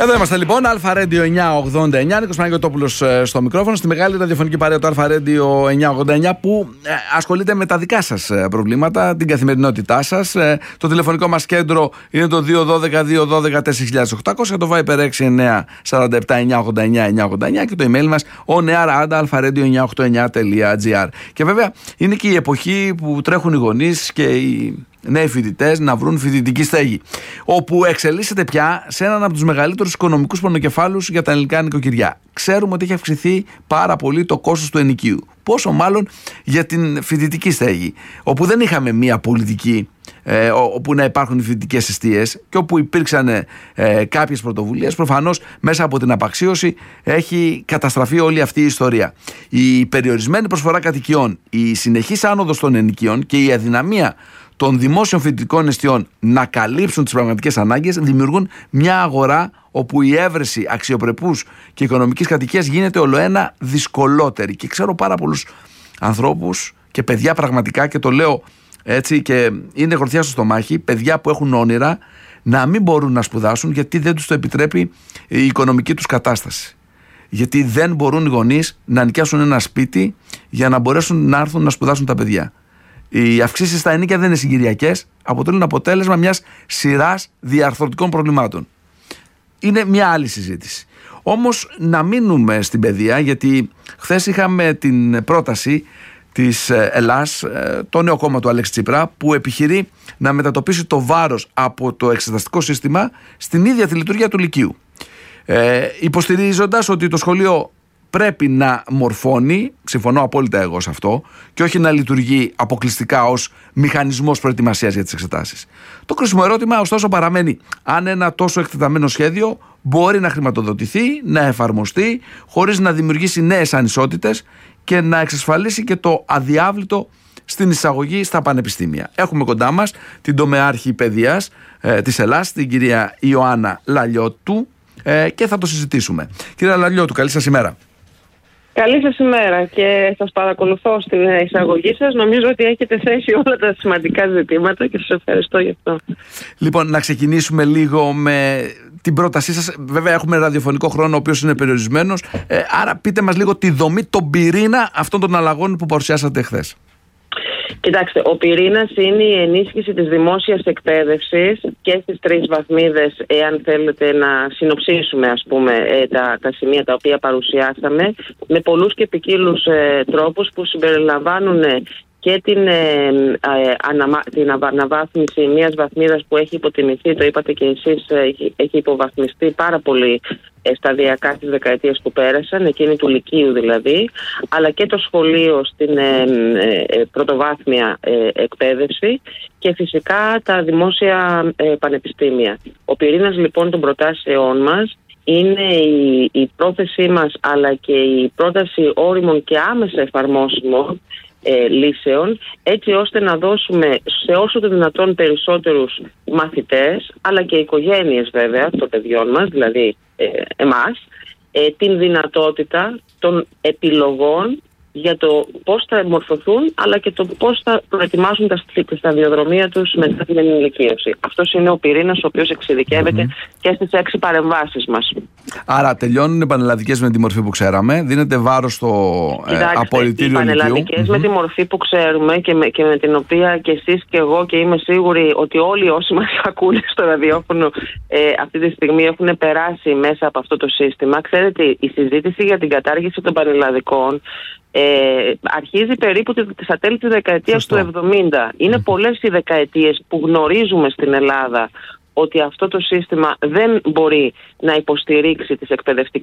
Εδώ είμαστε λοιπόν, Alpha Radio 989, Νίκος Παναγιωτόπουλος στο μικρόφωνο, στη μεγάλη ραδιοφωνική παρέα του Alpha Radio 989 που ασχολείται με τα δικά σας προβλήματα, την καθημερινότητά σας. Το τηλεφωνικό μας κέντρο είναι το 212-212-4800, το Viper 6947-989-989 και το email μας onear@alpharadio989.gr. Και βέβαια είναι και η εποχή που τρέχουν οι γονείς και οι νέοι φοιτητές να βρουν φοιτητική στέγη, όπου εξελίσσεται πια σε έναν από τους μεγαλύτερους οικονομικούς πονοκεφάλους για τα ελληνικά νοικοκυριά. Ξέρουμε ότι έχει αυξηθεί πάρα πολύ το κόστος του ενοικίου. Πόσο μάλλον για την φοιτητική στέγη, όπου δεν είχαμε μία πολιτική όπου να υπάρχουν φοιτητικές εστίες και όπου υπήρξαν κάποιες πρωτοβουλίες. Προφανώς μέσα από την απαξίωση έχει καταστραφεί όλη αυτή η ιστορία. Η περιορισμένη προσφορά κατοικιών, η συνεχής άνοδος των ενοικίων και η αδυναμία των δημόσιων φοιτητικών εστιών να καλύψουν τις πραγματικές ανάγκες δημιουργούν μια αγορά όπου η έβρεση αξιοπρεπούς και οικονομικής κατοικίας γίνεται ολοένα δυσκολότερη. Και ξέρω πάρα πολλούς ανθρώπους και παιδιά πραγματικά, και το λέω έτσι και είναι γροθιά στο στομάχι, παιδιά που έχουν όνειρα να μην μπορούν να σπουδάσουν γιατί δεν τους το επιτρέπει η οικονομική τους κατάσταση. Γιατί δεν μπορούν οι γονείς να νοικιάσουν ένα σπίτι για να μπορέσουν να έρθουν να σπουδάσουν τα παιδιά. Οι αυξήσεις στα ενοίκια δεν είναι συγκυριακές, αποτελούν αποτέλεσμα μιας σειράς διαρθρωτικών προβλημάτων. Είναι μια άλλη συζήτηση. Όμως να μείνουμε στην παιδεία, γιατί χθες είχαμε την πρόταση της Ελλάς, το νέο κόμμα του Αλέξη Τσίπρα, που επιχειρεί να μετατοπίσει το βάρος από το εξεταστικό σύστημα στην ίδια τη λειτουργία του Λυκείου. Υποστηρίζοντας ότι το σχολείο πρέπει να μορφώνει, συμφωνώ απόλυτα εγώ σε αυτό, και όχι να λειτουργεί αποκλειστικά ως μηχανισμός προετοιμασίας για τις εξετάσεις. Το κρίσιμο ερώτημα ωστόσο παραμένει αν ένα τόσο εκτεταμένο σχέδιο μπορεί να χρηματοδοτηθεί, να εφαρμοστεί χωρίς να δημιουργήσει νέες ανισότητες και να εξασφαλίσει και το αδιάβλητο στην εισαγωγή στα πανεπιστήμια. Έχουμε κοντά μας την τομεάρχη παιδείας της Ελλάς, την κυρία Ιωάννα Λαλιώτου, και θα το συζητήσουμε. Κυρία Λαλιώτου, καλή σας ημέρα. Καλή σας ημέρα και σας παρακολουθώ στην εισαγωγή σας. Νομίζω ότι έχετε θέσει όλα τα σημαντικά ζητήματα και σας ευχαριστώ γι' αυτό. Λοιπόν, να ξεκινήσουμε λίγο με την πρότασή σας. Βέβαια έχουμε ραδιοφωνικό χρόνο ο οποίος είναι περιορισμένος, άρα πείτε μας λίγο τη δομή, τον πυρήνα αυτών των αλλαγών που παρουσιάσατε χθες. Κοιτάξτε, ο πυρήνας είναι η ενίσχυση της δημόσιας εκπαίδευσης και στις 3 βαθμίδες, εάν θέλετε να συνοψίσουμε ας πούμε τα σημεία τα οποία παρουσιάσαμε, με πολλούς και ποικίλους τρόπους που συμπεριλαμβάνουν και την αναβάθμιση μιας βαθμίδας που έχει υποτιμηθεί, το είπατε και εσείς, έχει υποβαθμιστεί πάρα πολύ σταδιακά στις δεκαετίες που πέρασαν, εκείνη του Λυκείου δηλαδή, αλλά και το σχολείο στην πρωτοβάθμια εκπαίδευση και φυσικά τα δημόσια πανεπιστήμια. Ο πυρήνας λοιπόν των προτάσεών μας είναι η πρόθεσή μας, αλλά και η πρόταση όριμων και άμεσα εφαρμόσιμων λύσεων, έτσι ώστε να δώσουμε σε όσο το δυνατόν περισσότερους μαθητές, αλλά και οικογένειες βέβαια των παιδιών μας, δηλαδή εμάς, την δυνατότητα των επιλογών για το πώς θα μορφωθούν, αλλά και το πώς θα προετοιμάσουν τα σταδιοδρομία τους μετά την ενηλικίωση. Αυτός είναι ο πυρήνας ο οποίος εξειδικεύεται και στις 6 παρεμβάσεις μας. Άρα τελειώνουν οι πανελλαδικές με τη μορφή που ξέραμε, δίνεται βάρος στο απολυτήριο Λυκείου. Οι πανελλαδικές με τη μορφή που ξέρουμε και με την οποία και εσείς και εγώ, και είμαι σίγουρη ότι όλοι όσοι μας ακούνε στο ραδιόφωνο αυτή τη στιγμή έχουν περάσει μέσα από αυτό το σύστημα. Ξέρετε, η συζήτηση για την κατάργηση των πανελλαδικών αρχίζει περίπου στα τέλη της δεκαετίας του 70. Είναι πολλές οι δεκαετίες που γνωρίζουμε στην Ελλάδα ότι αυτό το σύστημα δεν μπορεί να υποστηρίξει τις εκπαιδευτικές